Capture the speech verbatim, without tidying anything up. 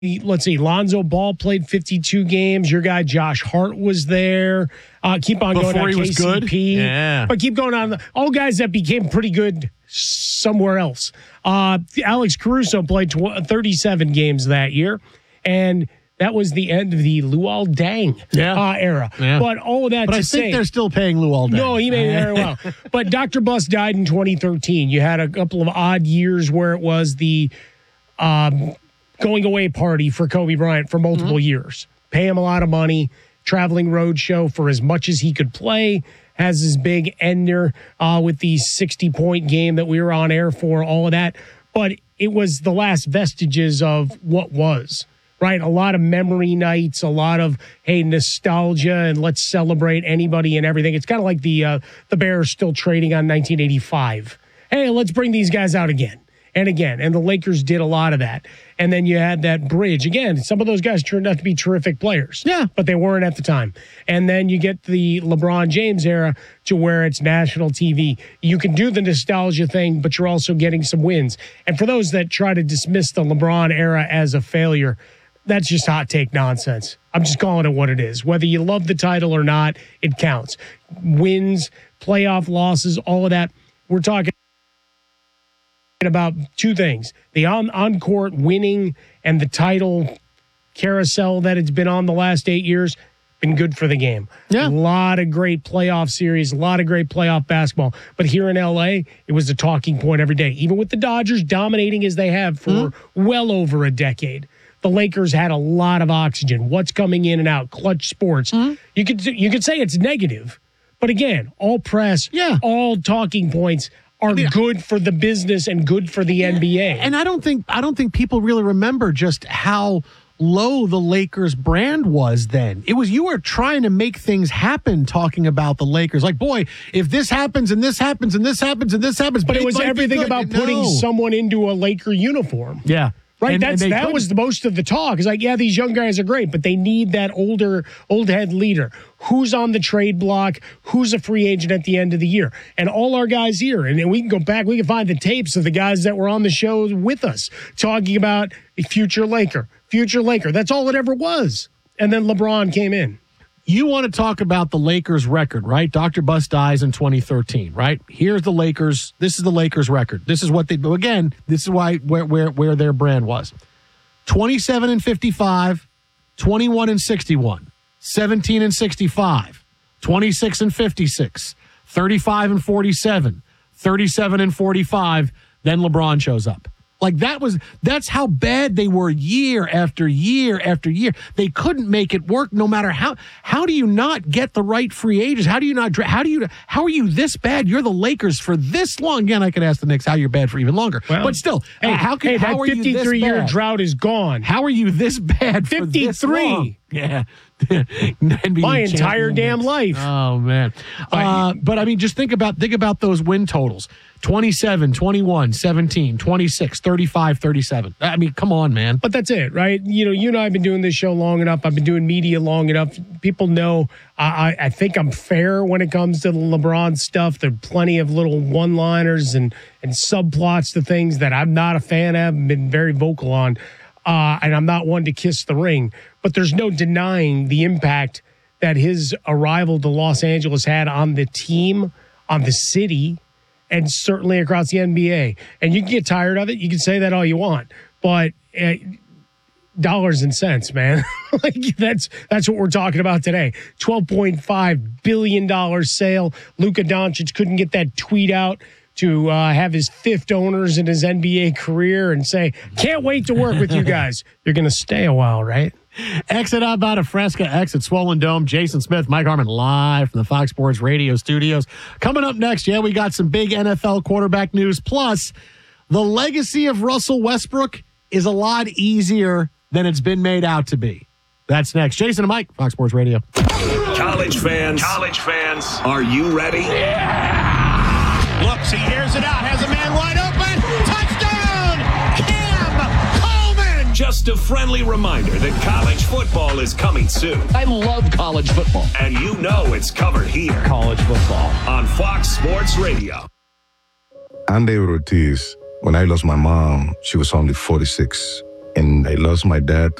let's see, Lonzo Ball played fifty-two games. Your guy Josh Hart was there. Uh, keep on Before going on he was K C P. good? Yeah. But keep going on. All guys that became pretty good somewhere else. Uh, Alex Caruso played tw- thirty-seven games that year. And that was the end of the Luol Deng yeah. uh, era. Yeah. But all of that but to I say, think they're still paying Luol Deng. No, he made it very well. But Doctor Bus died in twenty thirteen. You had a couple of odd years where it was the um, going away party for Kobe Bryant for multiple mm-hmm. years. Pay him a lot of money, traveling road show for as much as he could play. Has his big ender uh, with the sixty-point game that we were on air for, all of that. But it was the last vestiges of what was, right? A lot of memory nights, a lot of, hey, nostalgia, and let's celebrate anybody and everything. It's kind of like the uh, the Bears still trading on nineteen eighty-five. Hey, let's bring these guys out again and again. And the Lakers did a lot of that. And then you had that bridge. Again, some of those guys turned out to be terrific players. Yeah. But they weren't at the time. And then you get the LeBron James era to where it's national T V. You can do the nostalgia thing, but you're also getting some wins. And for those that try to dismiss the LeBron era as a failure, that's just hot take nonsense. I'm just calling it what it is. Whether you love the title or not, it counts. Wins, playoff losses, all of that. We're talking about two things: the on on court winning and the title carousel that it's been on the last eight years. Been good for the game. Yeah. A lot of great playoff series, a lot of great playoff basketball. But here in L A, it was a talking point every day. Even with the Dodgers dominating as they have for mm-hmm. well over a decade, the Lakers had a lot of oxygen. What's coming in and out, clutch sports. Mm-hmm. You could you could say it's negative, but again, all press, yeah. all talking points are I mean, good for the business and good for the yeah, N B A. And I don't think I don't think people really remember just how low the Lakers brand was then. It was, you were trying to make things happen talking about the Lakers. Like, boy, if this happens and this happens and this happens and this happens. But it was everything about no. putting someone into a Laker uniform. Yeah. Right, and, that's and that couldn't. was the most of the talk. It's like, yeah, these young guys are great, but they need that older, old head leader. Who's on the trade block? Who's a free agent at the end of the year? And all our guys here, and, and we can go back, we can find the tapes of the guys that were on the show with us talking about a future Laker, future Laker. That's all it ever was. And then LeBron came in. You want to talk about the Lakers record, right? Doctor Bus dies in twenty thirteen, right? Here's the Lakers. This is the Lakers record. This is what they do. Again, this is why where where where their brand was. twenty-seven and fifty-five, twenty-one and sixty-one, seventeen and sixty-five, twenty-six and fifty-six, thirty-five and forty-seven, thirty-seven and forty-five, then LeBron shows up. Like that was, that's how bad they were year after year after year. They couldn't make it work no matter how, how do you not get the right free agents? How do you not, how do you, how are you this bad? You're the Lakers for this long. Again, I could ask the Knicks how you're bad for even longer. Well, but still, hey, how can, hey, how that are you this fifty-three year bad? drought is gone. How are you this bad for fifty-three this long? Yeah. My entire damn Knicks. life. Oh, man. Uh, but, I mean, just think about think about those win totals. twenty-seven, twenty-one, seventeen, twenty-six, thirty-five, thirty-seven. I mean, come on, man. But that's it, right? You know, you and I have been doing this show long enough. I've been doing media long enough. People know I, I think I'm fair when it comes to the LeBron stuff. There are plenty of little one-liners and, and subplots to things that I'm not a fan of and been very vocal on. Uh, and I'm not one to kiss the ring. But there's no denying the impact that his arrival to Los Angeles had on the team, on the city, and certainly across the N B A. And you can get tired of it. You can say that all you want. But uh, dollars and cents, man. like that's that's what we're talking about today. twelve point five billion dollars sale. Luka Doncic couldn't get that tweet out to uh, have his fifth owners in his N B A career and say, can't wait to work with you guys. You're going to stay a while, right? Exit out about a Fresca, exit Swollen Dome. Jason Smith, Mike Harmon live from the Fox Sports Radio studios. Coming up next, yeah, we got some big N F L quarterback news. Plus, the legacy of Russell Westbrook is a lot easier than it's been made out to be. That's next. Jason and Mike, Fox Sports Radio. College fans, college fans, are you ready? Yeah! Looks, he airs it out, has a man wide open. Touchdown! Cam Coleman! Just a friendly reminder that college football is coming soon. I love college football. And you know it's covered here. College football. On Fox Sports Radio. I'm David Ortiz. When I lost my mom, she was only forty-six. And I lost my dad